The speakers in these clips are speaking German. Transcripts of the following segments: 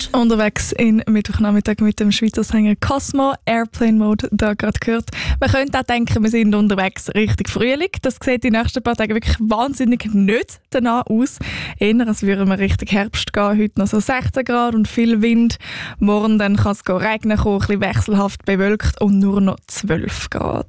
Unterwegs in Mittwochnachmittag mit dem Schweizer Sänger Cosmo, Airplane Mode, da gerade gehört. Man könnte auch denken, wir sind unterwegs Richtung Frühling. Das sieht die nächsten paar Tage wirklich wahnsinnig nicht danach aus. Eher als würden wir Richtung Herbst gehen. Heute noch so 16 Grad und viel Wind. Morgen dann kann es regnen kommen, ein bisschen wechselhaft bewölkt und nur noch 12 Grad.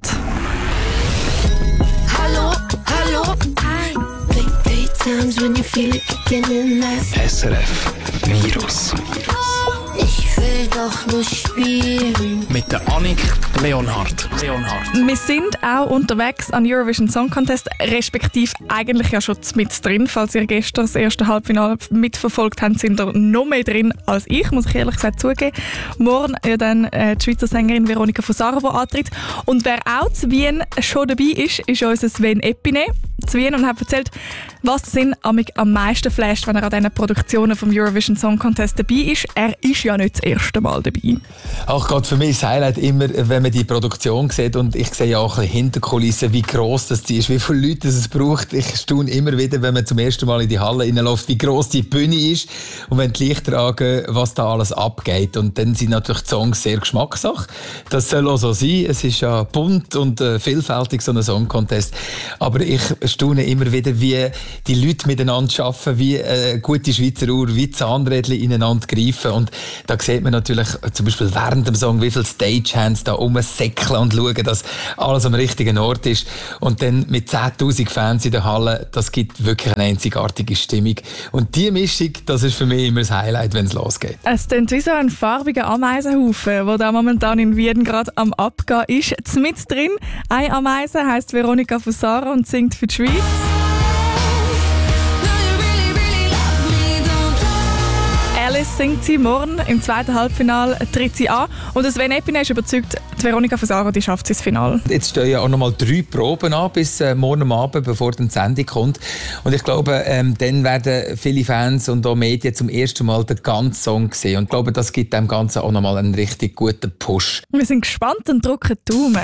Hallo, hallo, hi. Big times when you feel it kicking in. SRF Virus. Ich will doch nur spielen. Mit der Annik Leonhardt. Wir sind auch unterwegs an Eurovision Song Contest, respektive eigentlich ja schon mit drin. Falls ihr gestern das erste Halbfinale mitverfolgt habt, sind ihr noch mehr drin als ich, muss ich ehrlich gesagt zugeben. Morgen dann die Schweizer Sängerin Veronika Fusaro, die antritt. Und wer auch zu Wien schon dabei ist unser Sven Epine zu Wien und hat erzählt, was ihn am meisten flasht, wenn er an diesen Produktionen vom Eurovision Song Contest dabei ist. Er ist ja nicht das erste Mal dabei. Ach Gott, für mich ist das Highlight immer, wenn man die Produktion sieht, und ich sehe ja auch ein bisschen Hinterkulissen, wie gross das ist, wie viele Leute es braucht. Ich staune immer wieder, wenn man zum ersten Mal in die Halle reinläuft, wie gross die Bühne ist und wenn die Lichter angehen, was da alles abgeht. Und dann sind natürlich die Songs sehr Geschmackssache. Das soll auch so sein. Es ist ja bunt und vielfältig, so ein Song Contest. Aber ich staune immer wieder, wie die Leute miteinander arbeiten, wie gute Schweizer Uhr, wie Zahnrädchen ineinander greifen. Und da sieht man natürlich zum Beispiel während dem Song, wie viele Stagehands da rumsäckeln und schauen, dass alles am richtigen Ort ist. Und dann mit 10'000 Fans in der Halle, das gibt wirklich eine einzigartige Stimmung. Und diese Mischung, das ist für mich immer das Highlight, wenn es losgeht. Es klingt wie so ein farbiger Ameisenhaufen, der da momentan in Wien gerade am Abgehen ist. Mit drin, eine Ameise heisst Veronika Fusaro und singt für die Schweiz. Alice singt sie morgen im zweiten Halbfinale, tritt sie an. Und Sven Epine ist überzeugt, die Veronika Fusaro, die schafft sie ins Finale. Jetzt stehen ja auch noch mal 3 Proben an bis morgen Abend, bevor die Sendung kommt. Und ich glaube, dann werden viele Fans und auch Medien zum ersten Mal den ganzen Song sehen. Und ich glaube, das gibt dem Ganzen auch noch mal einen richtig guten Push. Wir sind gespannt und drücken die Daumen.